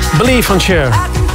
Believe van Cher.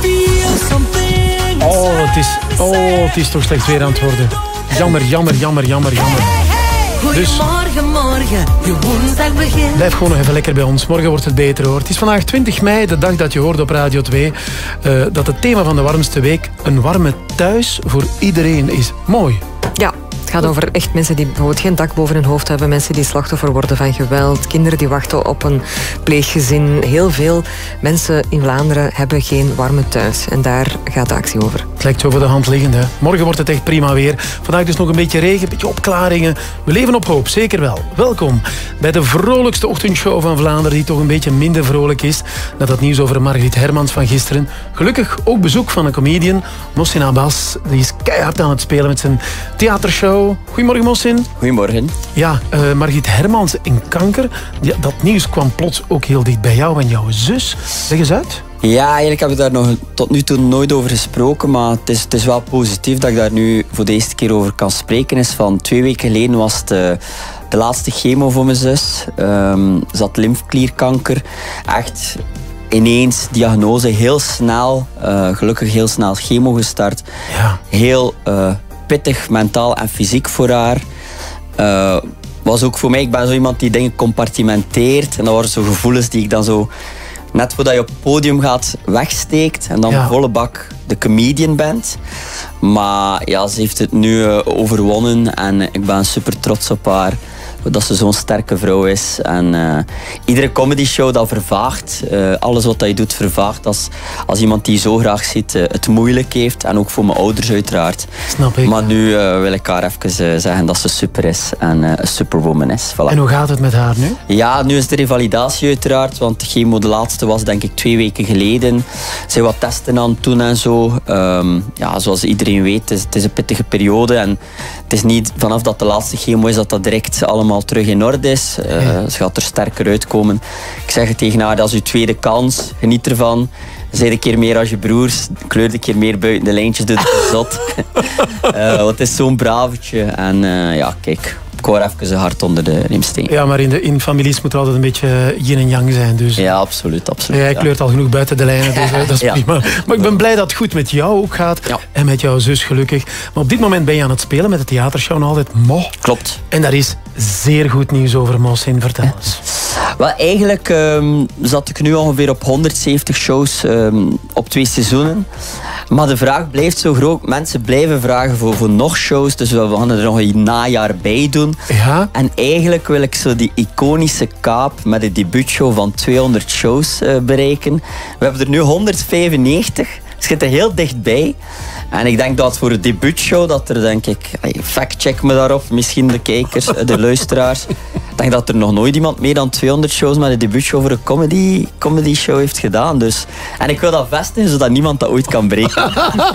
Het is toch slecht weer aan het worden. Jammer. Dus Goedemorgen, je woensdag begint. blijf gewoon nog even lekker bij ons. Morgen wordt het beter, hoor. Het is vandaag 20 mei, de dag dat je hoort op Radio 2... dat het thema van de warmste week een warme thuis voor iedereen is. Mooi. Ja. Het gaat over echt mensen die bijvoorbeeld geen dak boven hun hoofd hebben, mensen die slachtoffer worden van geweld, kinderen die wachten op een pleeggezin. Heel veel mensen in Vlaanderen hebben geen warme thuis. En daar gaat de actie over. Het lijkt zo voor de hand liggend, hè. Morgen wordt het echt prima weer. Vandaag dus nog een beetje regen, een beetje opklaringen. We leven op hoop, zeker wel. Welkom bij de vrolijkste ochtendshow van Vlaanderen, die toch een beetje minder vrolijk is. Net dat nieuws over Margriet Hermans van gisteren. Gelukkig ook bezoek van een comedian, Mohsin Abbas. Die is keihard aan het spelen met zijn theatershow. Goedemorgen, Mohsin. Goedemorgen. Ja, Margriet Hermans in kanker. Ja, dat nieuws kwam plots ook heel dicht bij jou en jouw zus. Leg eens uit. Ja, eigenlijk heb ik daar nog tot nu toe nooit over gesproken, maar het is wel positief dat ik daar nu voor de eerste keer over kan spreken. Is van 2 weken geleden was het de laatste chemo voor mijn zus. Ze had lymfeklierkanker. Echt ineens diagnose, heel snel, gelukkig heel snel chemo gestart. Ja. Heel pittig, mentaal en fysiek voor haar. Was ook voor mij, ik ben zo iemand die dingen compartimenteert. En dat waren zo gevoelens die ik dan zo, net voordat je op het podium gaat, wegsteekt. En dan volle bak de comedian bent. Maar ja, ze heeft het nu overwonnen. En ik ben super trots op haar. Dat ze zo'n sterke vrouw is. En iedere comedy show dat vervaagt. Alles wat je doet vervaagt. Als iemand die zo graag ziet het moeilijk heeft. En ook voor mijn ouders uiteraard. Snap ik. Maar nu wil ik haar even zeggen dat ze super is. En een superwoman is. Voilà. En hoe gaat het met haar nu? Ja, nu is de revalidatie uiteraard. Want de chemo, de laatste was denk ik 2 weken geleden. Ze zijn wat testen aan het doen en zo. Ja, zoals iedereen weet, het is een pittige periode. En het is niet vanaf dat de laatste chemo is dat direct allemaal terug in orde is. Ze gaat er sterker uitkomen. Ik zeg het tegen haar, dat is uw tweede kans. Geniet ervan. Zij een keer meer als je broers. Kleur een keer meer buiten de lijntjes. Doe het zot. Want het is zo'n bravetje. En ja, kijk. Ik hoor even zijn hart onder de riem steken. Ja, maar in families moet er altijd een beetje yin en yang zijn. Dus. Ja, absoluut. Jij kleurt al genoeg buiten de lijnen, dus dat is prima. Maar ik ben blij dat het goed met jou ook gaat. Ja. En met jouw zus gelukkig. Maar op dit moment ben je aan het spelen met de theatershow nog altijd Mo. Klopt. En daar is zeer goed nieuws over, Mohsin. Vertel eens. Wel, eigenlijk zat ik nu ongeveer op 170 shows op 2 seizoenen. Maar de vraag blijft zo groot. Mensen blijven vragen voor nog shows. Dus we gaan er nog een najaar bij doen. Ja? En eigenlijk wil ik zo die iconische kaap met een debuutshow van 200 shows bereiken. We hebben er nu 195. Het zit er heel dichtbij. En ik denk dat voor de debuutshow, dat er denk ik, fact-check me daarop, misschien de kijkers, de luisteraars. Ik denk dat er nog nooit iemand meer dan 200 shows met een debuutshow voor een comedy show heeft gedaan. Dus. En ik wil dat vestigen, zodat niemand dat ooit kan breken.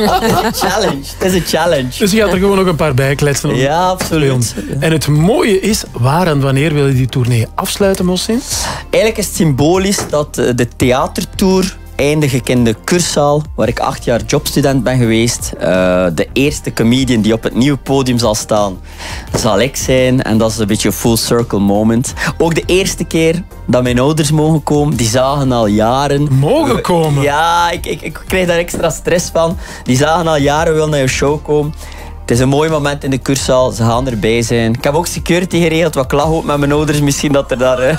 Het is een challenge. Dus je gaat er gewoon nog een paar bij kletsen. Ja, absoluut. En het mooie is, waar en wanneer wil je die tournee afsluiten, Mohsin? Eigenlijk is het symbolisch dat de theatertour eindig ik in de Kurszaal, waar ik 8 jaar jobstudent ben geweest. De eerste comedian die op het nieuwe podium zal staan, zal ik zijn. En dat is een beetje een full circle moment. Ook de eerste keer dat mijn ouders mogen komen, die zagen al jaren... Mogen komen? Ja, ik krijg daar extra stress van. Die zagen al jaren, wil naar je show komen. Het is een mooi moment in de Kurszaal, ze gaan erbij zijn. Ik heb ook security geregeld, wat klacht ook met mijn ouders, misschien dat er daar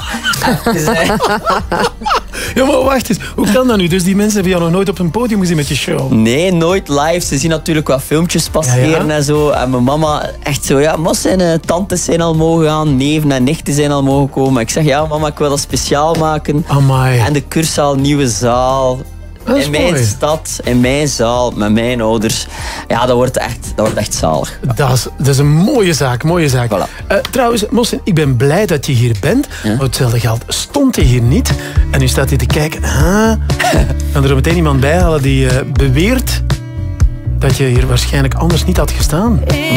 Ja, maar wacht eens, hoe kan dat nu? Dus die mensen hebben jou nog nooit op een podium gezien met je show? Nee, nooit live. Ze zien natuurlijk wat filmpjes passeren en zo. En mijn mama echt zo, ja, zijn tantes zijn al mogen gaan, neven en nichten zijn al mogen komen. Ik zeg, ja mama, ik wil dat speciaal maken. Amai. En de Kurszaal, nieuwe zaal. In mijn stad, in mijn zaal, met mijn ouders. Ja, dat wordt echt zalig. Dat is een mooie zaak, mooie zaak. Voilà. Trouwens, Mohsin, ik ben blij dat je hier bent. Ja? Maar hetzelfde geld stond je hier niet. En nu staat hij te kijken. Kan er meteen iemand bij halen die beweert dat je hier waarschijnlijk anders niet had gestaan.